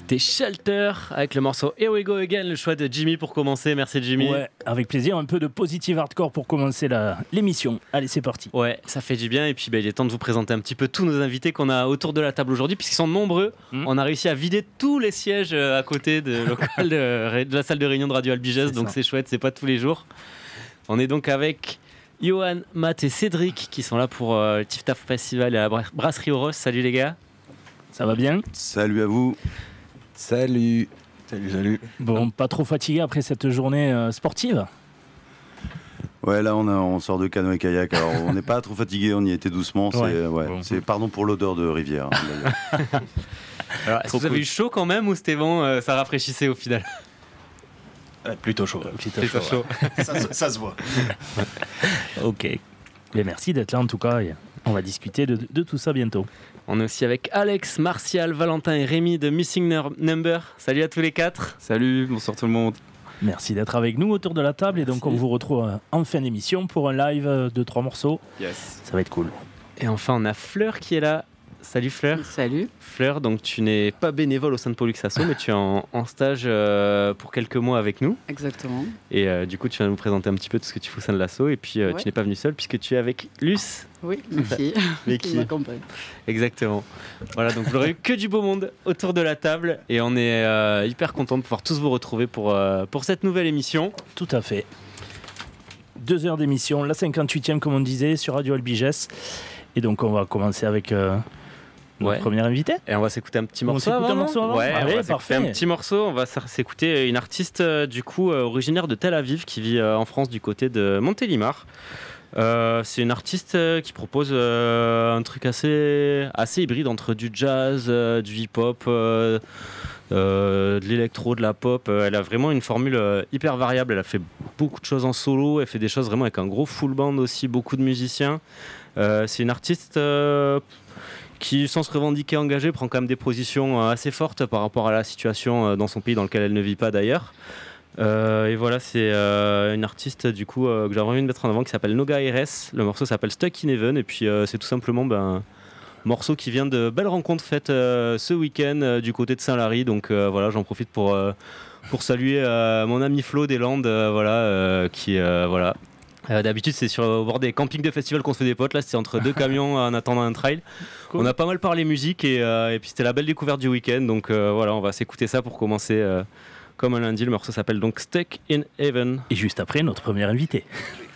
C'était Shelter avec le morceau Here We Go Again, le choix de Jimmy pour commencer. Merci Jimmy. Ouais, avec plaisir, un peu de positive hardcore pour commencer l'émission. Allez, c'est parti. Ouais, ça fait du bien et puis il est temps de vous présenter un petit peu tous nos invités qu'on a autour de la table aujourd'hui puisqu'ils sont nombreux. On a réussi à vider tous les sièges à côté de local de la salle de réunion de Radio Albiges, donc c'est chouette, c'est pas tous les jours. On est donc avec Johan, Matt et Cédric qui sont là pour le Tif Taf Festival et la Brasserie Oros. Salut les gars. Ça va bien ? Salut à vous. Salut. Bon, pas trop fatigué après cette journée sportive ? Ouais, là on sort de canoë-kayak, alors on n'est pas trop fatigué, on y était doucement. C'est pardon pour l'odeur de rivière. D'ailleurs. Alors, est-ce que vous avez eu chaud quand même ou c'était bon, ça rafraîchissait au final ? Plutôt chaud. Plutôt chaud. Ça se voit. Ok. Mais merci d'être là en tout cas. On va discuter de tout ça bientôt. On est aussi avec Alex, Martial, Valentin et Rémi de Missing Number. Salut à tous les quatre. Salut, bonsoir tout le monde. Merci d'être avec nous autour de la table. Et donc on vous retrouve en fin d'émission pour un live de 3 morceaux. Yes. Ça va être cool. Et enfin on a Fleur qui est là. Salut Fleur. Salut. Fleur, donc tu n'es pas bénévole au sein de Pollux Asso, mais tu es en stage pour quelques mois avec nous. Exactement. Et du coup, tu vas nous présenter un petit peu tout ce que tu fais au sein de l'asso. Et puis, tu n'es pas venu seul puisque tu es avec Luce. Oui, ma fille. Qui m'accompagne. Exactement. Voilà, donc vous n'aurez eu que du beau monde autour de la table. Et on est hyper content de pouvoir tous vous retrouver pour cette nouvelle émission. Tout à fait. 2 heures d'émission, la 58e comme on disait, sur Radio Albiges. Et donc on va commencer avec... notre premier invité. Et on va s'écouter un petit morceau avant. Ouais, allez, on va parfait. Un petit morceau. On va s'écouter une artiste du coup originaire de Tel Aviv qui vit en France du côté de Montélimar. C'est une artiste qui propose un truc assez hybride entre du jazz, du hip-hop, de l'électro, de la pop. Elle a vraiment une formule hyper variable. Elle a fait beaucoup de choses en solo. Elle fait des choses vraiment avec un gros full band aussi, beaucoup de musiciens. C'est une artiste qui, sans se revendiquer engagée, prend quand même des positions assez fortes par rapport à la situation dans son pays dans lequel elle ne vit pas d'ailleurs. Et voilà, c'est une artiste du coup que j'avais envie de mettre en avant qui s'appelle Noga RS. Le morceau s'appelle Stuck in Heaven et puis c'est tout simplement un morceau qui vient de belles rencontres faites ce week-end du côté de Saint-Lary. Donc voilà, j'en profite pour saluer mon ami Flo des Landes, qui voilà. D'habitude c'est au bord des campings de festival qu'on se fait des potes. Là c'est entre 2 camions en attendant un trail. Cool. On a pas mal parlé musique et puis c'était la belle découverte du week-end. Donc voilà, on va s'écouter ça pour commencer comme un lundi. Le morceau s'appelle donc Stuck in Heaven. Et juste après notre premier invité.